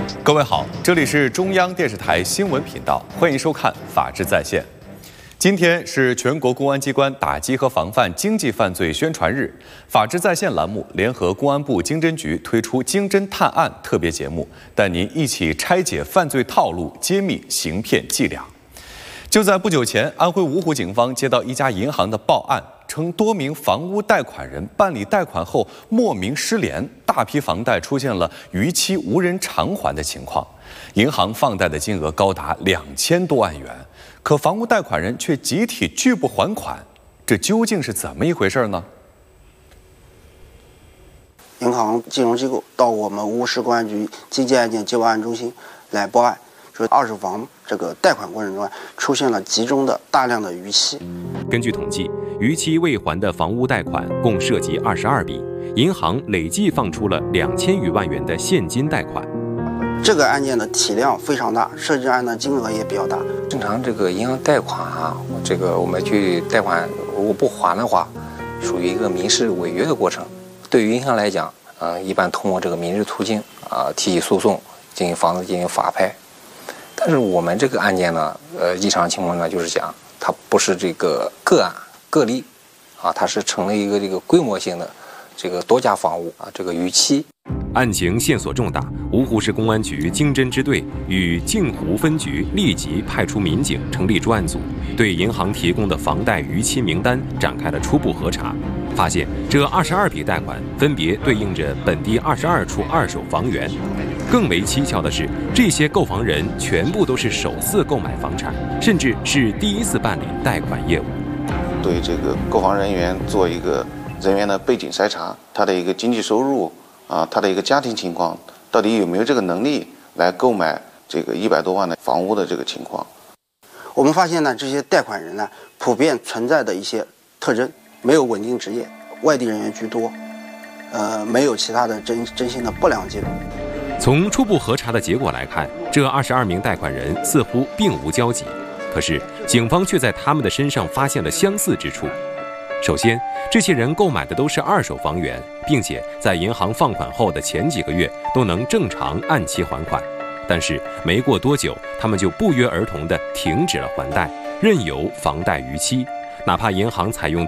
各位好，这里是中央电视台新闻频道，欢迎收看《法治在线》。今天是全国公安机关打击和防范经济犯罪宣传日，《法治在线》栏目联合公安部经侦局推出经侦探案特别节目，带您一起拆解犯罪套路，揭秘行骗伎俩。就在不久前，安徽芜湖警方接到一家银行的报案，称多名房屋贷款人办理贷款后莫名失联，大批房贷出现了逾期无人偿还的情况，银行放贷的金额高达2000多万元，可房屋贷款人却集体拒不还款，这究竟是怎么一回事呢？ 银行金融机构到我们芜湖市公安局经济案件接报案中心来报案，说二手房这个贷款过程中出现了集中的大量的逾期。 根据统计，逾期未还的房屋贷款共涉及22笔，银行累计放出了2000余万元的现金贷款。 这个案件的体量非常大，涉及案的金额也比较大。 正常这个银行贷款这个我们去贷款，如果不还的话，属于一个民事违约的过程。对于银行来讲，一般通过这个民事途径提起诉讼，进行房子进行法拍。但是我们这个案件呢，异常情况呢，就是讲它不是这个个案个例它是成了一个这个规模性的这个多家房屋这个逾期。 案情线索重大，芜湖市公安局经侦支队与镜湖分局立即派出民警成立专案组，对银行提供的房贷逾期名单展开了初步核查，发现这22笔贷款分别对应着本地22处二手房源。更为蹊跷的是，这些购房人全部都是首次购买房产，甚至是第一次办理贷款业务。 对这个购房人员做一个人员的背景筛查，他的一个经济收入他的一个家庭情况，到底有没有这个能力来购买这个100多万的房屋的这个情况。 我们发现呢，这些贷款人呢，普遍存在的一些特征：没有稳定职业，外地人员居多，没有其他的征信的不良记录。 从初步核查的结果来看，这22名贷款人似乎并无交集，可是警方却在他们的身上发现了相似之处。首先，这些人购买的都是二手房源，并且在银行放款后的前几个月都能正常按期还款，但是没过多久，他们就不约而同地停止了还贷，任由房贷逾期，哪怕银行采用